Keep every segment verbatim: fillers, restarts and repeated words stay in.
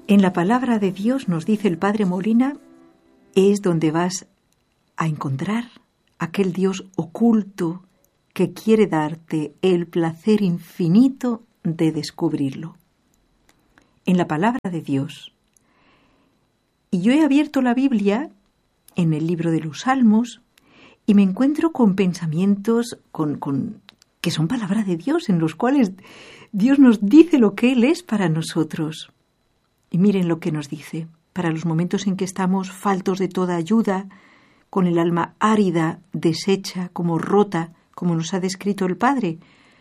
En la palabra de Dios, nos dice el Padre Molina, es donde vas a encontrar aquel Dios oculto que quiere darte el placer infinito de descubrirlo. En la palabra de Dios. Y yo he abierto la Biblia en el libro de los Salmos y me encuentro con pensamientos con, con, que son palabra de Dios, en los cuales Dios nos dice lo que Él es para nosotros. Y miren lo que nos dice, para los momentos en que estamos faltos de toda ayuda, con el alma árida, deshecha, como rota, como nos ha descrito el Padre.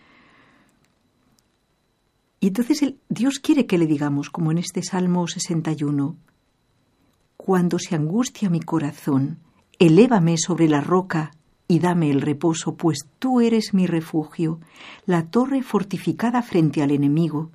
Y entonces el, Dios quiere que le digamos, como en este Salmo sesenta y uno, cuando se angustia mi corazón, elévame sobre la roca y dame el reposo, pues tú eres mi refugio, la torre fortificada frente al enemigo.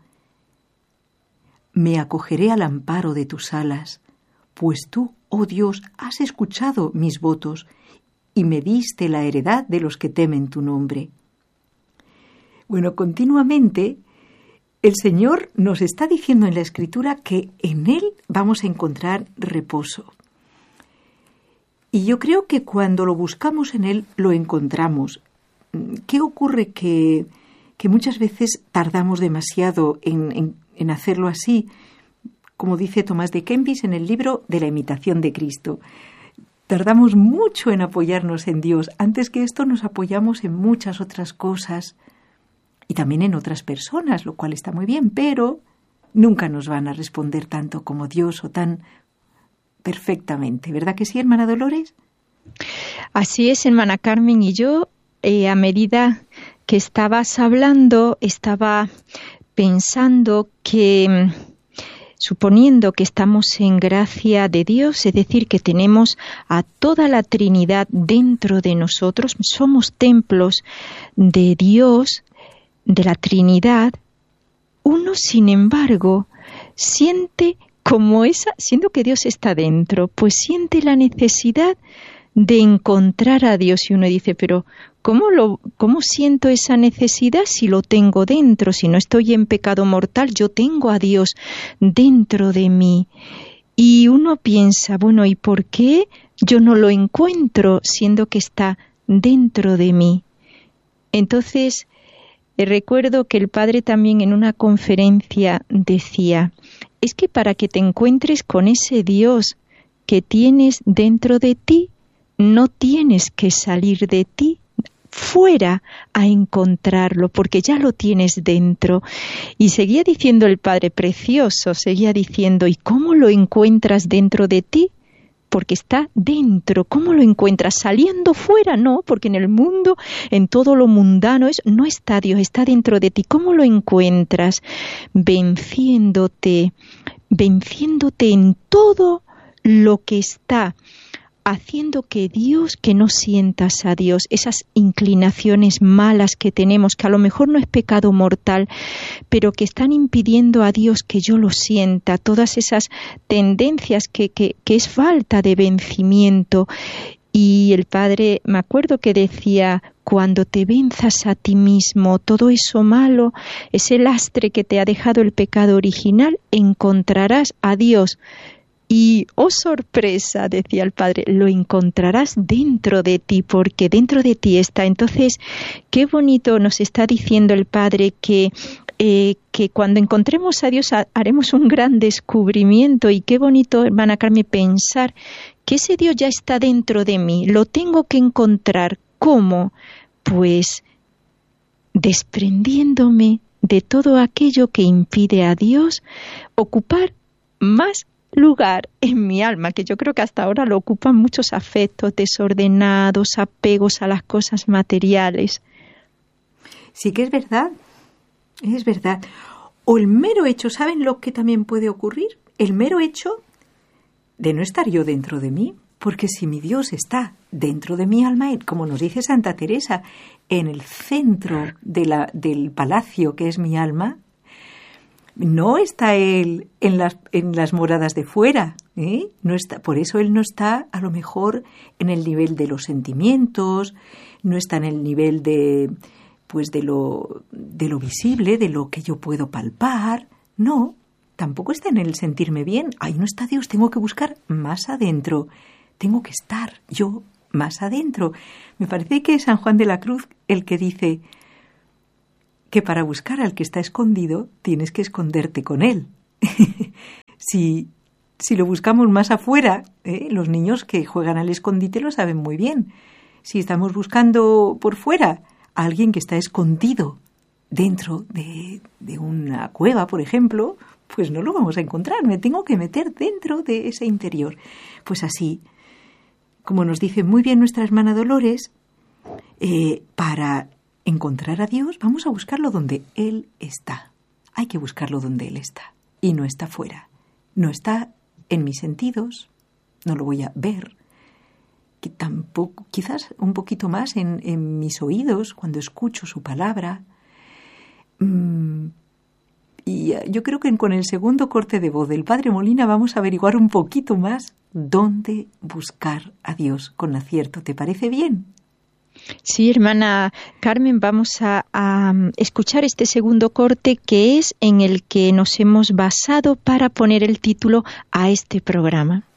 Me acogeré al amparo de tus alas, pues tú, oh Dios, has escuchado mis votos y me diste la heredad de los que temen tu nombre. Bueno, continuamente el Señor nos está diciendo en la Escritura que en Él vamos a encontrar reposo. Y yo creo que cuando lo buscamos en Él, lo encontramos. ¿Qué ocurre? Que, que muchas veces tardamos demasiado en, en, en hacerlo así, como dice Tomás de Kempis en el libro de la imitación de Cristo. Tardamos mucho en apoyarnos en Dios. Antes que esto nos apoyamos en muchas otras cosas y también en otras personas, lo cual está muy bien, pero nunca nos van a responder tanto como Dios o tan perfectamente. ¿Verdad que sí, hermana Dolores? Así es, hermana Carmen, y yo eh, a medida que estabas hablando, estaba pensando que, suponiendo que estamos en gracia de Dios, es decir, que tenemos a toda la Trinidad dentro de nosotros, somos templos de Dios, de la Trinidad, uno, sin embargo, siente como esa, siendo que Dios está dentro, pues siente la necesidad de encontrar a Dios. Y uno dice, pero ¿cómo, lo, cómo siento esa necesidad si lo tengo dentro? Si no estoy en pecado mortal, yo tengo a Dios dentro de mí. Y uno piensa, bueno, ¿y por qué yo no lo encuentro siendo que está dentro de mí? Entonces, recuerdo que el Padre también en una conferencia decía, es que para que te encuentres con ese Dios que tienes dentro de ti, no tienes que salir de ti fuera a encontrarlo, porque ya lo tienes dentro. Y seguía diciendo el Padre, precioso, seguía diciendo, ¿y cómo lo encuentras dentro de ti? Porque está dentro. ¿Cómo lo encuentras? ¿Saliendo fuera? No, porque en el mundo, en todo lo mundano, es, no está Dios, está dentro de ti. ¿Cómo lo encuentras? Venciéndote, venciéndote en todo lo que está haciendo que Dios, que no sientas a Dios, esas inclinaciones malas que tenemos, que a lo mejor no es pecado mortal, pero que están impidiendo a Dios que yo lo sienta, todas esas tendencias que, que, que es falta de vencimiento. Y el Padre, me acuerdo que decía, cuando te venzas a ti mismo, todo eso malo, ese lastre que te ha dejado el pecado original, encontrarás a Dios. Y, oh sorpresa, decía el Padre, lo encontrarás dentro de ti, porque dentro de ti está. Entonces, qué bonito nos está diciendo el Padre que, eh, que cuando encontremos a Dios haremos un gran descubrimiento. Y qué bonito, hermana Carmen, pensar que ese Dios ya está dentro de mí. Lo tengo que encontrar. ¿Cómo? Pues desprendiéndome de todo aquello que impide a Dios ocupar más lugar en mi alma, que yo creo que hasta ahora lo ocupan muchos afectos desordenados, apegos a las cosas materiales. Sí que es verdad, es verdad. O el mero hecho, ¿saben lo que también puede ocurrir? El mero hecho de no estar yo dentro de mí, porque si mi Dios está dentro de mi alma, como nos dice Santa Teresa, en el centro de la, del palacio que es mi alma, no está Él en las, en las moradas de fuera, ¿eh? No está, por eso Él no está a lo mejor en el nivel de los sentimientos, no está en el nivel de, pues de lo, de lo visible, de lo que yo puedo palpar, no. tampoco está en el sentirme bien. Ahí no está Dios, tengo que buscar más adentro. Tengo que estar yo más adentro. Me parece que es San Juan de la Cruz el que dice que para buscar al que está escondido tienes que esconderte con él. si, si lo buscamos más afuera, ¿eh? Los niños que juegan al escondite lo saben muy bien. Si estamos buscando por fuera a alguien que está escondido dentro de, de una cueva, por ejemplo, pues no lo vamos a encontrar. Me tengo que meter dentro de ese interior. Pues así, como nos dice muy bien nuestra hermana Dolores, eh, para encontrar a Dios vamos a buscarlo donde Él está. Hay que buscarlo donde Él está. Y no está fuera. No está en mis sentidos. No lo voy a ver. Que tampoco, quizás un poquito más en, en mis oídos cuando escucho su palabra. Mm, y yo creo que con el segundo corte de voz del Padre Molina vamos a averiguar un poquito más dónde buscar a Dios con acierto. ¿Te parece bien? Sí, hermana Carmen, vamos a, a escuchar este segundo corte que es en el que nos hemos basado para poner el título a este programa.